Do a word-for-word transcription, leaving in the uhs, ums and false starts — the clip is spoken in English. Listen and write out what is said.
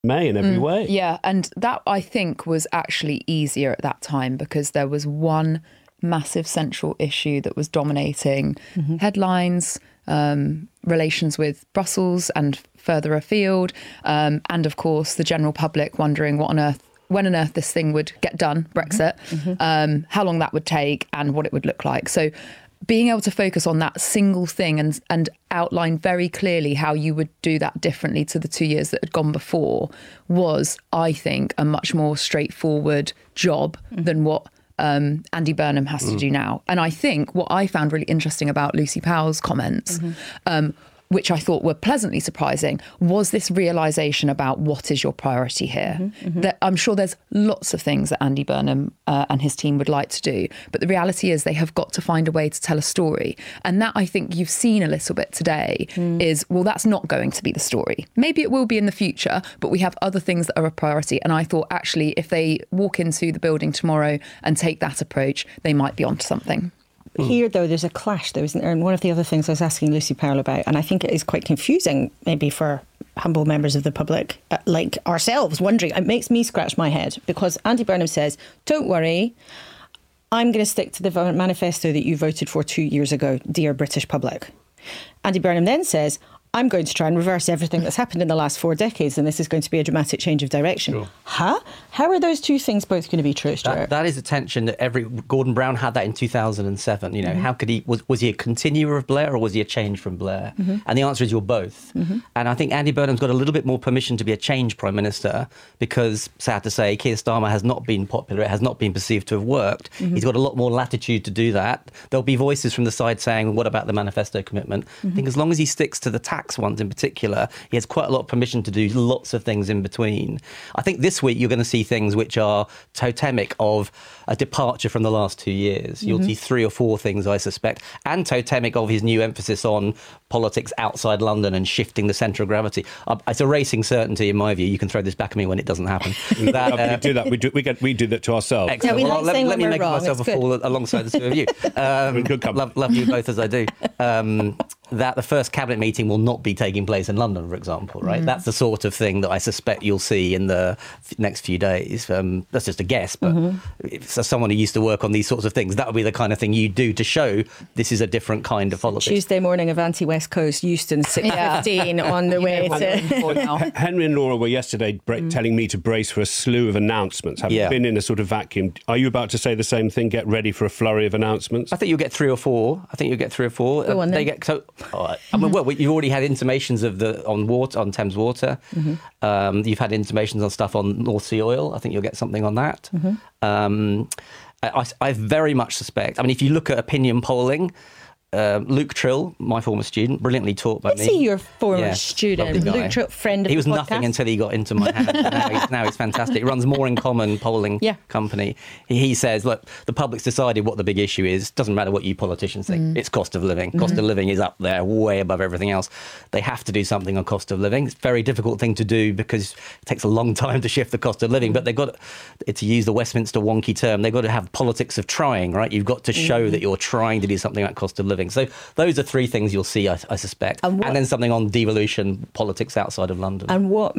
May in every mm, way. Yeah, and that, I think, was actually easier at that time because there was one massive central issue that was dominating mm-hmm. headlines, um, relations with Brussels and further afield, um, and of course the general public wondering what on earth, when on earth this thing would get done, Brexit, mm-hmm. um, how long that would take and what it would look like. So being able to focus on that single thing and and outline very clearly how you would do that differently to the two years that had gone before was, I think, a much more straightforward job mm-hmm. than what um, Andy Burnham has mm. to do now. And I think what I found really interesting about Lucy Powell's comments, mm-hmm. um, which I thought were pleasantly surprising, was this realisation about what is your priority here. Mm-hmm, mm-hmm. That I'm sure there's lots of things that Andy Burnham uh, and his team would like to do, but the reality is they have got to find a way to tell a story. And that, I think you've seen a little bit today, mm. is, well, that's not going to be the story. Maybe it will be in the future, but we have other things that are a priority. And I thought, actually, if they walk into the building tomorrow and take that approach, they might be onto something. Here, though, there's a clash, though, isn't there? And one of the other things I was asking Lucy Powell about, and I think it is quite confusing, maybe for humble members of the public, uh, like ourselves, wondering, it makes me scratch my head, because Andy Burnham says, don't worry, I'm going to stick to the manifesto that you voted for two years ago, dear British public. Andy Burnham then says, I'm going to try and reverse everything that's happened in the last four decades, and this is going to be a dramatic change of direction. Sure. Huh? How are those two things both going to be true, Stuart? That, that is a tension that every... Gordon Brown had that in two thousand seven. You know, mm-hmm. how could he... Was, was he a continuer of Blair or was he a change from Blair? Mm-hmm. And the answer is you're both. Mm-hmm. And I think Andy Burnham's got a little bit more permission to be a change Prime Minister because, sad to say, Keir Starmer has not been popular. It has not been perceived to have worked. Mm-hmm. He's got a lot more latitude to do that. There'll be voices from the side saying, what about the manifesto commitment? Mm-hmm. I think as long as he sticks to the tax ones in particular, he has quite a lot of permission to do lots of things in between. I think this week you're going to see things which are totemic of a departure from the last two years. Mm-hmm. You'll see three or four things, I suspect, and totemic of his new emphasis on politics outside London and shifting the centre of gravity. Uh, it's a racing certainty, in my view. You can throw this back at me when it doesn't happen. that, uh, we do that. We do, we, get, we do that to ourselves. Yeah, we well, like let, let me make wrong. myself it's a good. fool alongside the two of you. Um, good love, love you both as I do. Um, that the first cabinet meeting will not be taking place in London, for example, right? Mm. That's the sort of thing that I suspect you'll see in the f- next few days. Um, that's just a guess, but mm-hmm. if, as someone who used to work on these sorts of things, that would be the kind of thing you do to show this is a different kind of politics. Tuesday morning of anti-West Coast, Euston, six fifteen yeah. on the way to... Henry and Laura were yesterday bra- mm. telling me to brace for a slew of announcements. Having yeah. been in a sort of vacuum, are you about to say the same thing? Get ready for a flurry of announcements? I think you'll get three or four. I think you'll get three or four. Go on, they then. get so. Oh, I mean, well, you've already had intimations of the on water on Thames Water. Mm-hmm. Um, you've had intimations on stuff on North Sea oil. I think you'll get something on that. Mm-hmm. Um, I, I very much suspect. I mean, if you look at opinion polling. Uh, Luke Trill, my former student, brilliantly taught by Is me. Is he your former yeah, student? Luke Trill, friend of He was the podcast? nothing until he got into my hand. now, he's, now he's fantastic. He runs More in Common polling yeah. company. He, he says, look, the public's decided what the big issue is. Doesn't matter what you politicians think. Mm. It's cost of living. Cost mm. of living is up there, way above everything else. They have to do something on cost of living. It's a very difficult thing to do because it takes a long time to shift the cost of living. But they've got, to use the Westminster wonky term, they've got to have politics of trying, right? You've got to show mm. that you're trying to do something about cost of living. So those are three things you'll see, I, I suspect. And, what, and then something on devolution, politics outside of London. And what